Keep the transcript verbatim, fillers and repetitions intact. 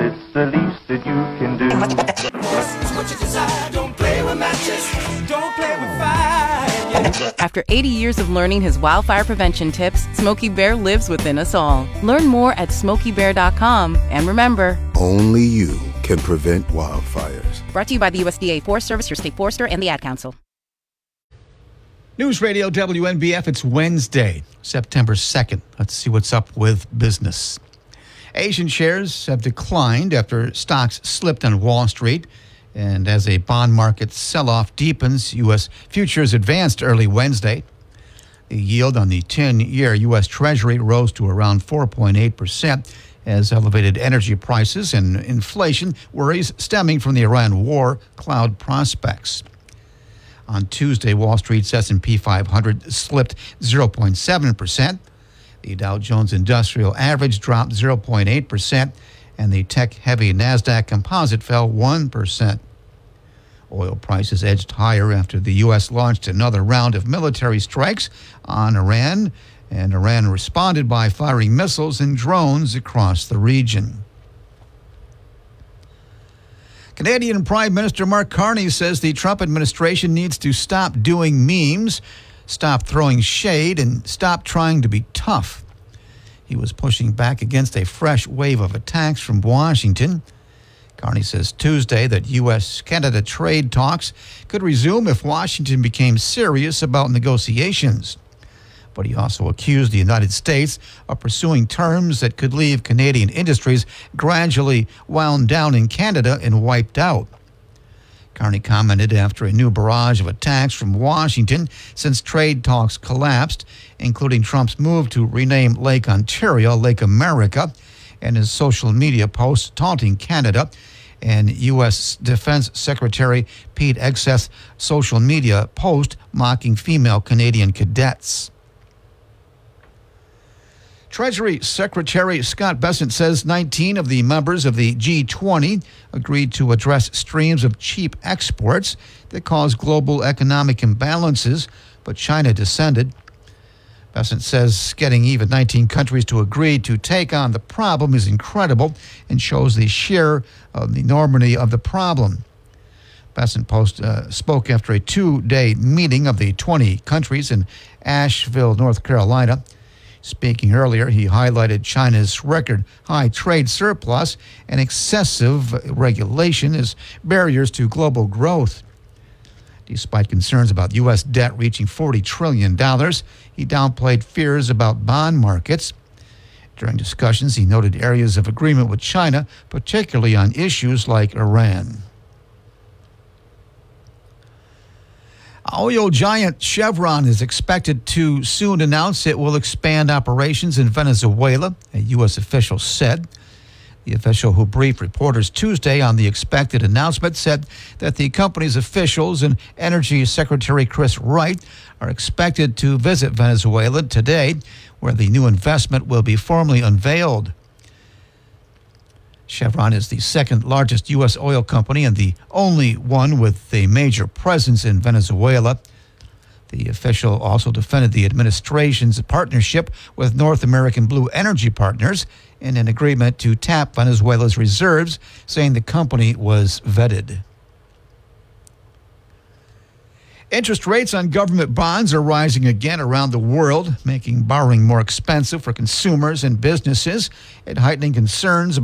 it's the least that you can do. What you desire, don't play with matches, don't play with fire. Yeah. After eighty years of learning his wildfire prevention tips, Smokey Bear lives within us all. Learn more at smokey bear dot com. And remember, only you can prevent wildfires. Brought to you by the U S D A Forest Service, your state forester, and the Ad Council. News Radio W N B F, it's Wednesday, September second. Let's see what's up with business. Asian shares have declined after stocks slipped on Wall Street. And as a bond market sell-off deepens, U S futures advanced early Wednesday. The yield on the ten-year U S Treasury rose to around four point eight percent as elevated energy prices and inflation worries stemming from the Iran war cloud prospects. On Tuesday, Wall Street's S and P five hundred slipped zero point seven percent. The Dow Jones Industrial Average dropped zero point eight percent, and the tech-heavy NASDAQ Composite fell one percent. Oil prices edged higher after the U S launched another round of military strikes on Iran, and Iran responded by firing missiles and drones across the region. Canadian Prime Minister Mark Carney says the Trump administration needs to stop doing memes, stop throwing shade, and stop trying to be tough. He was pushing back against a fresh wave of attacks from Washington. Carney says Tuesday that U S Canada trade talks could resume if Washington became serious about negotiations. But he also accused the United States of pursuing terms that could leave Canadian industries gradually wound down in Canada and wiped out. Carney commented after a new barrage of attacks from Washington since trade talks collapsed, including Trump's move to rename Lake Ontario Lake America, and his social media posts taunting Canada, and U S Defense Secretary Pete Hegseth's social media post mocking female Canadian cadets. Treasury Secretary Scott Bessent says nineteen of the members of the G twenty agreed to address streams of cheap exports that cause global economic imbalances, but China dissented. Bessent says getting even nineteen countries to agree to take on the problem is incredible and shows the sheer of the enormity of the problem. Bessent post, uh, spoke after a two-day meeting of the twenty countries in Asheville, North Carolina. Speaking earlier, he highlighted China's record high trade surplus and excessive regulation as barriers to global growth. Despite concerns about U S debt reaching forty trillion dollars, he downplayed fears about bond markets. During discussions, he noted areas of agreement with China, particularly on issues like Iran. Oil giant Chevron is expected to soon announce it will expand operations in Venezuela, a U S official said. The official who briefed reporters Tuesday on the expected announcement said that the company's officials and Energy Secretary Chris Wright are expected to visit Venezuela today, where the new investment will be formally unveiled. Chevron is the second largest U S oil company and the only one with a major presence in Venezuela. The official also defended the administration's partnership with North American Blue Energy Partners in an agreement to tap Venezuela's reserves, saying the company was vetted. Interest rates on government bonds are rising again around the world, making borrowing more expensive for consumers and businesses and heightening concerns about